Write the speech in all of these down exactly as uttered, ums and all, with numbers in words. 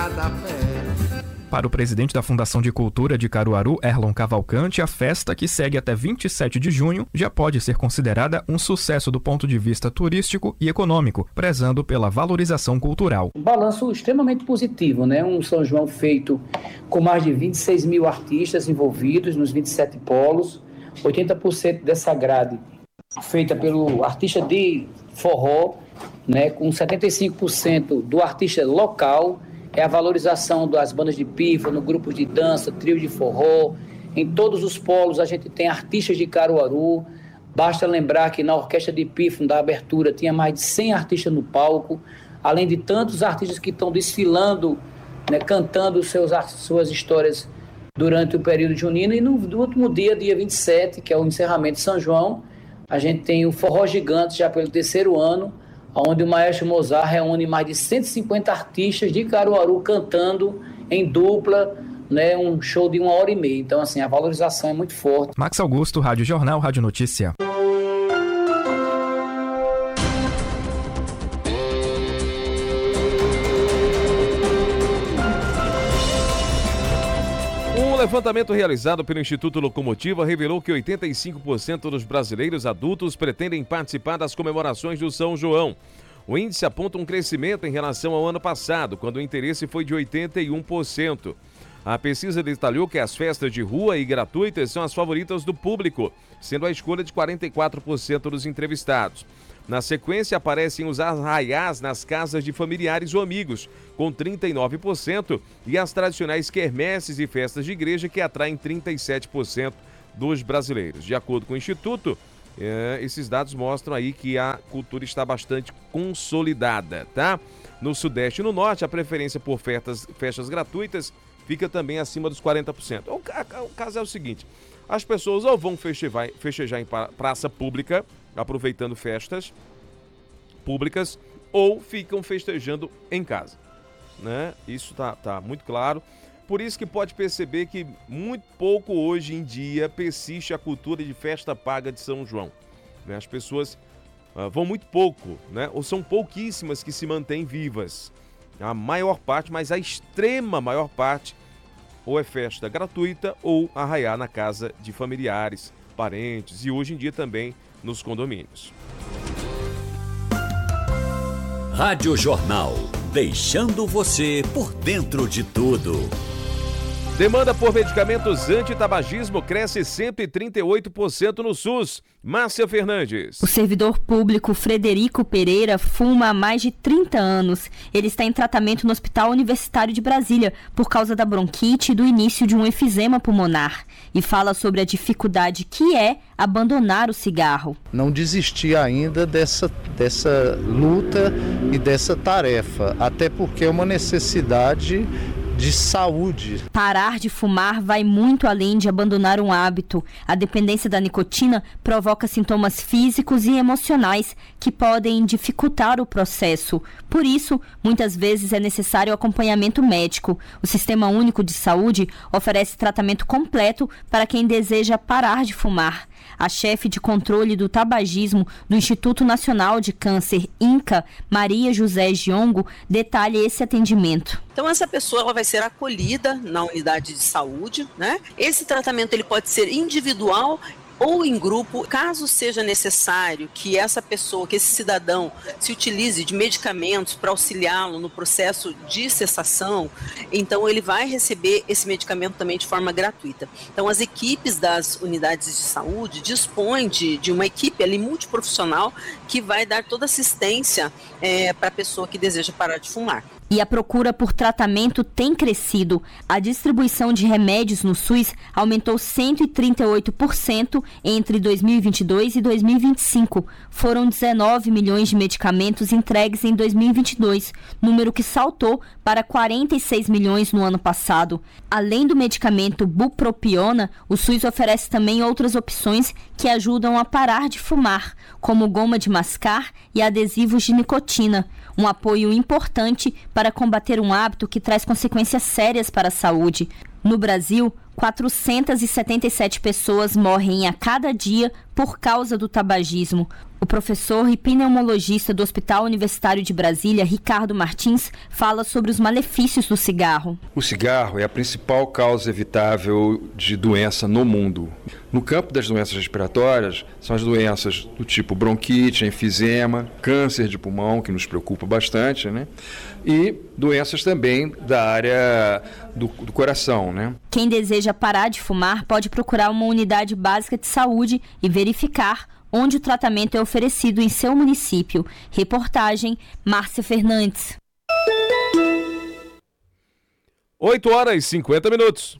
cada pé. Para o presidente da Fundação de Cultura de Caruaru, Erlon Cavalcante, a festa, que segue até vinte e sete de junho, já pode ser considerada um sucesso do ponto de vista turístico e econômico, prezando pela valorização cultural. Um balanço extremamente positivo, né? Um São João feito com mais de vinte e seis mil artistas envolvidos nos vinte e sete polos, oitenta por cento dessa grade feita pelo artista de forró, né? Com setenta e cinco por cento do artista local. É a valorização das bandas de pífano, grupos de dança, trio de forró. Em todos os polos a gente tem artistas de Caruaru. Basta lembrar que na orquestra de pífano da abertura tinha mais de cem artistas no palco, além de tantos artistas que estão desfilando, né, cantando seus, suas histórias durante o período junino. E no, no último dia, dia vinte e sete, que é o encerramento de São João, a gente tem o Forró Gigante já pelo terceiro ano, onde o Maestro Mozart reúne mais de cento e cinquenta artistas de Caruaru cantando em dupla, né, um show de uma hora e meia. Então, assim, a valorização é muito forte. Max Augusto, Rádio Jornal, Rádio Notícia. Um levantamento realizado pelo Instituto Locomotiva revelou que oitenta e cinco por cento dos brasileiros adultos pretendem participar das comemorações do São João. O índice aponta um crescimento em relação ao ano passado, quando o interesse foi de oitenta e um por cento. A pesquisa detalhou que as festas de rua e gratuitas são as favoritas do público, sendo a escolha de quarenta e quatro por cento dos entrevistados. Na sequência, aparecem os arraiás nas casas de familiares ou amigos, com trinta e nove por cento, e as tradicionais quermesses e festas de igreja, que atraem trinta e sete por cento dos brasileiros. De acordo com o Instituto, eh, esses dados mostram aí que a cultura está bastante consolidada, tá? No Sudeste e no Norte, a preferência por festas, festas gratuitas fica também acima dos quarenta por cento. O, o caso é o seguinte, as pessoas ou vão festejar, festejar em praça pública, aproveitando festas públicas, ou ficam festejando em casa, né? Isso tá, tá muito claro. Por isso que pode perceber que muito pouco hoje em dia persiste a cultura de festa paga de São João, né? As pessoas uh, vão muito pouco, né? Ou são pouquíssimas que se mantêm vivas. A maior parte, mas a extrema maior parte, ou é festa gratuita ou arraiar na casa de familiares, parentes e hoje em dia também nos condomínios. Rádio Jornal, deixando você por dentro de tudo. Demanda por medicamentos anti-tabagismo cresce cento e trinta e oito por cento no SUS. Márcia Fernandes. O servidor público Frederico Pereira fuma há mais de trinta anos. Ele está em tratamento no Hospital Universitário de Brasília por causa da bronquite e do início de um efizema pulmonar. E fala sobre a dificuldade que é abandonar o cigarro. Não desisti ainda dessa, dessa luta e dessa tarefa, até porque é uma necessidade de saúde. Parar de fumar vai muito além de abandonar um hábito. A dependência da nicotina provoca sintomas físicos e emocionais que podem dificultar o processo. Por isso, muitas vezes é necessário acompanhamento médico. O Sistema Único de Saúde oferece tratamento completo para quem deseja parar de fumar. A chefe de controle do tabagismo do Instituto Nacional de Câncer, INCA, Maria José Giongo, detalha esse atendimento. Então essa pessoa ela vai ser acolhida na unidade de saúde, né? Esse tratamento ele pode ser individual ou em grupo, caso seja necessário que essa pessoa, que esse cidadão se utilize de medicamentos para auxiliá-lo no processo de cessação, então ele vai receber esse medicamento também de forma gratuita. Então as equipes das unidades de saúde dispõem de, de uma equipe ali multiprofissional que vai dar toda assistência é, para a pessoa que deseja parar de fumar. E a procura por tratamento tem crescido. A distribuição de remédios no SUS aumentou cento e trinta e oito por cento entre dois mil e vinte e dois e dois mil e vinte e cinco. Foram dezenove milhões de medicamentos entregues em dois mil e vinte e dois, número que saltou para quarenta e seis milhões no ano passado. Além do medicamento bupropiona, o SUS oferece também outras opções que ajudam a parar de fumar, como goma de mascar e adesivos de nicotina. Um apoio importante para combater um hábito que traz consequências sérias para a saúde. No Brasil, quatrocentas e setenta e sete pessoas morrem a cada dia por causa do tabagismo. O professor e pneumologista do Hospital Universitário de Brasília, Ricardo Martins, fala sobre os malefícios do cigarro. O cigarro é a principal causa evitável de doença no mundo. No campo das doenças respiratórias, são as doenças do tipo bronquite, enfisema, câncer de pulmão, que nos preocupa bastante, né? E doenças também da área do, do coração, né? Quem deseja parar de fumar pode procurar uma unidade básica de saúde e verificar onde o tratamento é oferecido em seu município. Reportagem, Márcia Fernandes. oito horas e cinquenta minutos.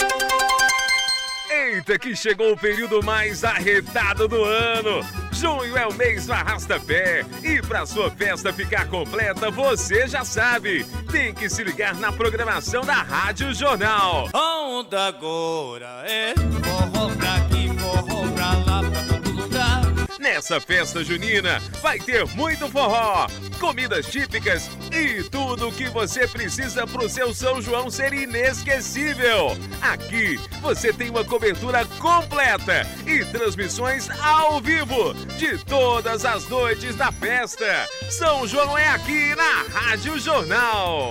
Eita, que chegou o período mais arretado do ano. Junho é o mês do arrasta-pé. E para sua festa ficar completa, você já sabe. Tem que se ligar na programação da Rádio Jornal. A onda agora é forró pra aqui, forró pra lá, pra todo lugar. Nessa festa junina vai ter muito forró, comidas típicas e tudo o que você precisa pro seu São João ser inesquecível. Aqui você tem uma cobertura completa e transmissões ao vivo de todas as noites da festa. São João é aqui na Rádio Jornal.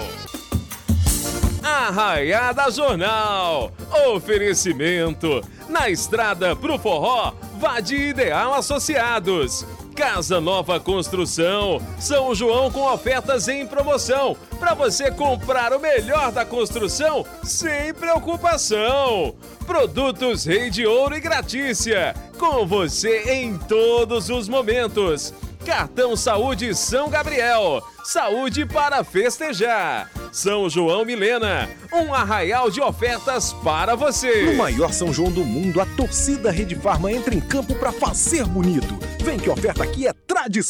Arraiada Jornal. Oferecimento. Na estrada pro forró, vá de Ideal Associados. Casa Nova Construção. São João com ofertas em promoção. Para você comprar o melhor da construção sem preocupação. Produtos Rei de Ouro e Gratícia. Com você em todos os momentos. Cartão Saúde São Gabriel. Saúde para festejar. São João Milena. Um arraial de ofertas para você. No maior São João do mundo, a torcida Rede Farma entra em campo para fazer bonito. Vem que a oferta aqui é tradição.